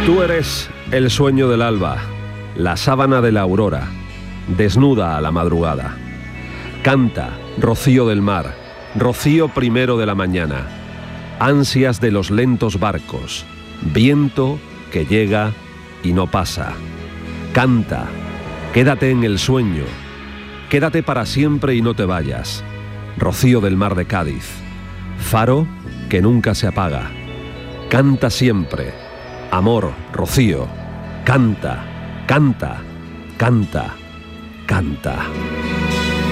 Tú eres el sueño del alba, la sábana de la aurora, desnuda a la madrugada. Canta, rocío del mar, rocío primero de la mañana, ansias de los lentos barcos, viento que llega y no pasa. Canta, quédate en el sueño, quédate para siempre y no te vayas. Rocío del mar de Cádiz, faro que nunca se apaga. Canta siempre. Amor, rocío, canta, canta, canta, canta.